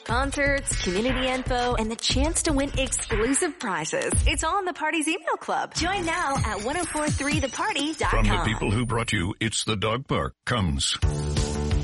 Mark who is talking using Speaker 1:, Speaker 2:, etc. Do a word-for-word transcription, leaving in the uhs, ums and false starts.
Speaker 1: Concerts, community info, and the chance to win exclusive prizes. It's all in the Party's email club. Join now at ten forty-three the party dot com.
Speaker 2: From the people who brought you It's the Dog Park comes